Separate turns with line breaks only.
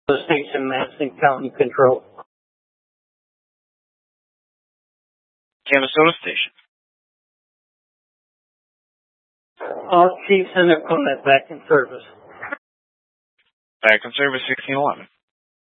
The station, Madison County Control.
Canastota Station.
All chiefs and equipment back in service.
Back in service 1611.